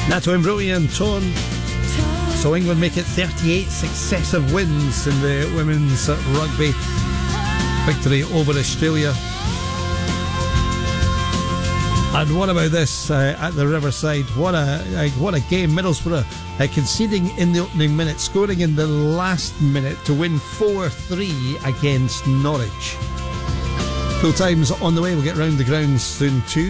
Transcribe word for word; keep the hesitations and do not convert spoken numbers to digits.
Nato Imbruglia and Tone. So England make it thirty-eight successive wins in the women's rugby victory over Australia. And what about this uh, at the Riverside? What a uh, what a game. Middlesbrough uh, conceding in the opening minute, scoring in the last minute to win four three against Norwich. Full time's on the way. We'll get round the grounds soon too.